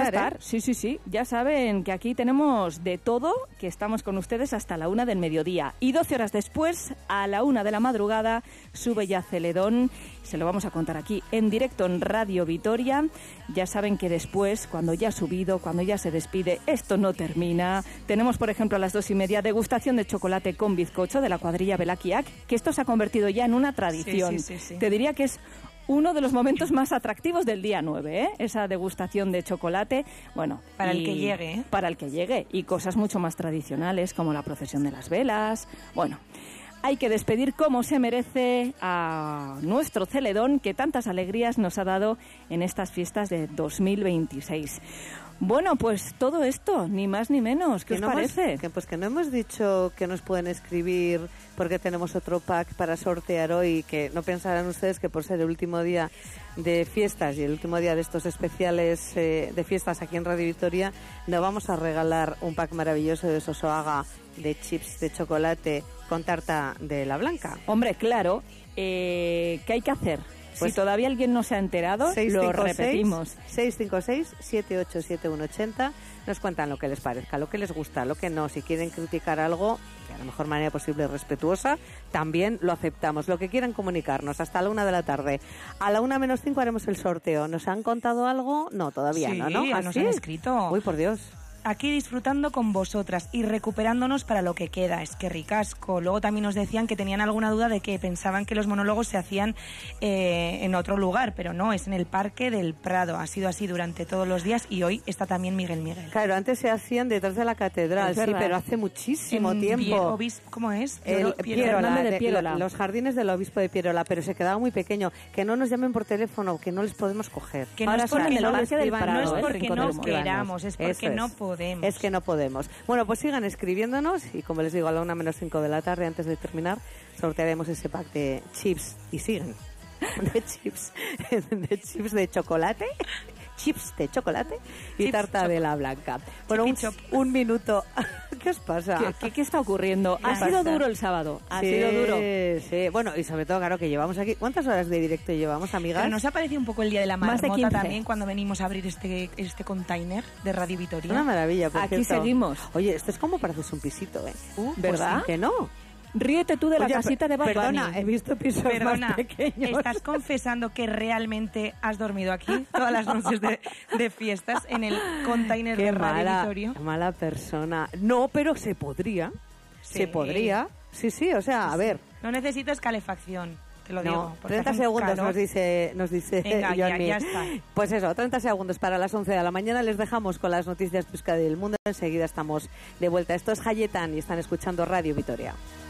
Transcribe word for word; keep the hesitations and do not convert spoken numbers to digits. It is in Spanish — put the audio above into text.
estar. ¿eh? Sí, sí, sí. Ya saben que aquí tenemos de todo, que estamos con ustedes hasta la una del mediodía. Y doce horas después, a la una de la madrugada, sube ya Celedón. Se lo vamos a contar aquí en directo en Radio Vitoria. Ya saben que después, cuando ya ha subido, cuando ya se despide, esto no termina. Tenemos, por ejemplo, a las dos y media, degustación de chocolate con bizcocho de la cuadrilla Belakiak, que esto se ha convertido ya en una tradición. Sí, sí, sí, sí. Te diría que es uno de los momentos más atractivos del día nueve, ¿eh? Esa degustación de chocolate. Bueno, para y el que llegue, ¿eh? Para el que llegue. Y cosas mucho más tradicionales, como la procesión de las velas. Bueno, hay que despedir como se merece a nuestro Celedón, que tantas alegrías nos ha dado en estas fiestas de dos mil veintiséis. Bueno, pues todo esto, ni más ni menos. ¿Qué os no parece? Hemos, que, pues que no hemos dicho que nos pueden escribir porque tenemos otro pack para sortear hoy, que no pensarán ustedes que por ser el último día de fiestas y el último día de estos especiales eh, de fiestas aquí en Radio Vitoria, no vamos a regalar un pack maravilloso de Sosoaga de chips de chocolate con tarta de la blanca. Hombre, claro, eh, ¿qué hay que hacer? Pues si todavía alguien no se ha enterado, lo repetimos. seis cinco seis, siete ocho siete uno ocho cero. Nos cuentan lo que les parezca, lo que les gusta, lo que no. Si quieren criticar algo, de la mejor manera posible, respetuosa, también lo aceptamos. Lo que quieran comunicarnos, hasta la una de la tarde. A la una menos cinco haremos el sorteo. ¿Nos han contado algo? No, todavía sí, no, ¿no? Sí, nos han escrito. Uy, por Dios. Aquí disfrutando con vosotras y recuperándonos para lo que queda. Es que ricasco. Luego también nos decían que tenían alguna duda de que pensaban que los monólogos se hacían eh, en otro lugar, pero no, es en el Parque del Prado. Ha sido así durante todos los días y hoy está también Miguel Miguel. Claro, antes se hacían detrás de la catedral, sí, pero hace muchísimo en tiempo. Pie, obis, ¿Cómo es? El, Piero, Pierola, de Pierola. De, los jardines del obispo de Pierola, pero se quedaba muy pequeño. Que no nos llamen por teléfono, que no les podemos coger. Que no Ahora es porque no, no, les del Prado, no es ¿eh? porque no del queramos, es porque Eso no es. podemos. Es que no podemos. Bueno, pues sigan escribiéndonos y como les digo, a la una menos cinco de la tarde, antes de terminar, sortearemos ese pack de chips y siguen. De chips, de chips de chocolate, chips de chocolate y chips tarta chop. de la blanca. Bueno, un, un minuto. ¿Qué os pasa? ¿Qué, qué, qué está ocurriendo? ¿Qué ha pasa? sido duro el sábado. Ha sí, sido duro. Sí, bueno, y sobre todo, claro, que llevamos aquí. ¿Cuántas horas de directo llevamos, amigas? Pero nos ha parecido un poco el día de la Más de marmota quince. también cuando venimos a abrir este este container de Radio Vitoria. Una maravilla, por Aquí cierto. seguimos. Oye, esto es como pareces un pisito, ¿eh? Uh, Pues ¿verdad? sí, que no. Ríete tú de la Oye, casita de Bad Perdona, Bunny. he visto pisos Perdona, más pequeños. ¿estás confesando que realmente has dormido aquí todas las noches de, de fiestas en el container Qué de Radio mala, Vitoria? qué mala persona. No, pero se podría. Sí. Se podría. Sí, sí, o sea, a ver. No necesitas calefacción, te lo No, digo. porque treinta hace un segundos calor. nos dice, nos dice Venga, ya, Johnny. ya está. Pues eso, treinta segundos para las once de la mañana. Les dejamos con las noticias de Euskadi del mundo. Enseguida estamos de vuelta. Esto es Hayetan y están escuchando Radio Vitoria.